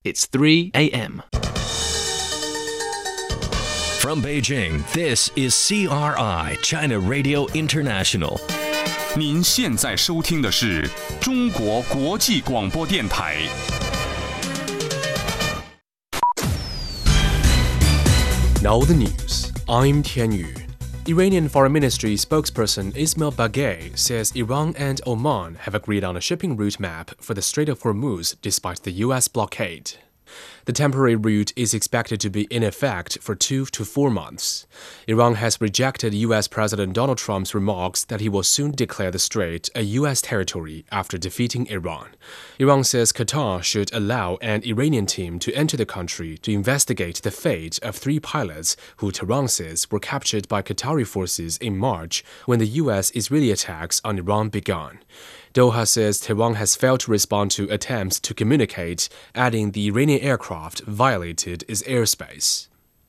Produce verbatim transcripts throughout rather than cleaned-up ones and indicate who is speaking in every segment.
Speaker 1: It's three a.m.
Speaker 2: From Beijing, this is C R I, China Radio International.
Speaker 3: 您现在收听的是中国国际广播电台。
Speaker 4: Now the news. I'm Tian Yu. Iranian Foreign Ministry spokesperson Ismail Baghaei says Iran and Oman have agreed on a shipping route map for the Strait of Hormuz despite the U S blockade. The temporary route is expected to be in effect for two to four months. Iran has rejected U S President Donald Trump's remarks that he will soon declare the strait a U S territory after defeating Iran. Iran says Qatar should allow an Iranian team to enter the country to investigate the fate of three pilots who Tehran says were captured by Qatari forces in March when the U S-Israeli attacks on Iran began. Doha says Tehran has failed to respond to attempts to communicate, adding the Iranian aircraft violated its airspace.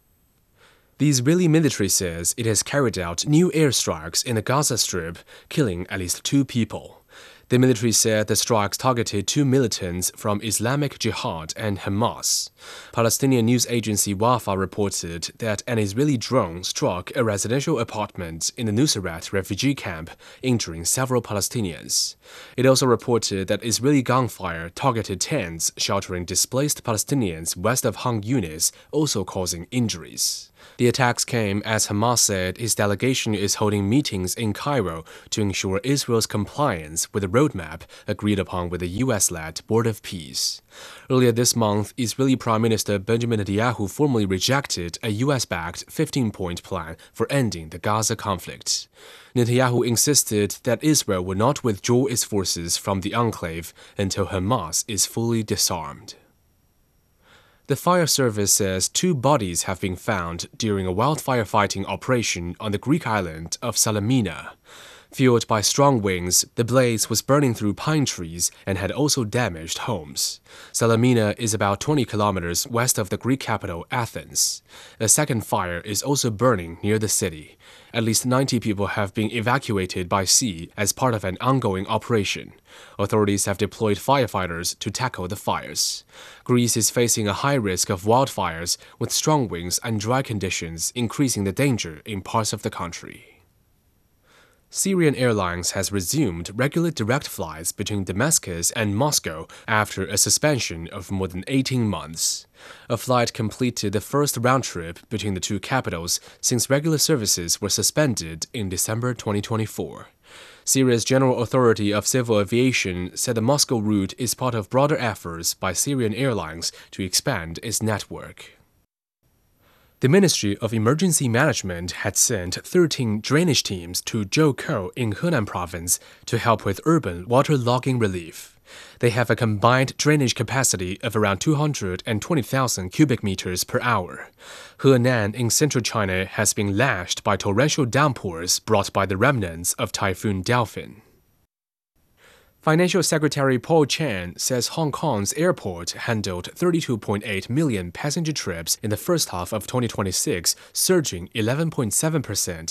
Speaker 4: The Israeli military says it has carried out new airstrikes in the Gaza Strip, killing at least two people. The military said the strikes targeted two militants from Islamic Jihad and Hamas. Palestinian news agency Wafa reported that an Israeli drone struck a residential apartment in the Nuseirat refugee camp, injuring several Palestinians. It also reported that Israeli gunfire targeted tents sheltering displaced Palestinians west of Han Yunis, also causing injuries. The attacks came as Hamas said its delegation is holding meetings in Cairo to ensure Israel's compliance with the roadmap agreed upon with the U S-led Board of Peace. Earlier this month, Israeli Prime Minister Benjamin Netanyahu formally rejected a U S-backed fifteen-point plan for ending the Gaza conflict. Netanyahu insisted that Israel would not withdraw its forces from the enclave until Hamas is fully disarmed. The fire service says two bodies have been found during a wildfire fighting operation on the Greek island of Salamina. Fueled by strong winds, the blaze was burning through pine trees and had also damaged homes. Salamina is about twenty kilometers west of the Greek capital, Athens. A second fire is also burning near the city. At least ninety people have been evacuated by sea as part of an ongoing operation. Authorities have deployed firefighters to tackle the fires. Greece is facing a high risk of wildfires, with strong winds and dry conditions increasing the danger in parts of the country. Syrian Airlines has resumed regular direct flights between Damascus and Moscow after a suspension of more than eighteen months. A flight completed the first round trip between the two capitals since regular services were suspended in December twenty twenty-four. Syria's General Authority of Civil Aviation said the Moscow route is part of broader efforts by Syrian Airlines to expand its network. The Ministry of Emergency Management had sent thirteen drainage teams to Zhoukou in Henan Province to help with urban waterlogging relief. They have a combined drainage capacity of around two hundred twenty thousand cubic meters per hour. Henan in central China has been lashed by torrential downpours brought by the remnants of Typhoon Delphin. Financial Secretary Paul Chan says Hong Kong's airport handled thirty-two point eight million passenger trips in the first half of twenty twenty-six, surging eleven point seven percent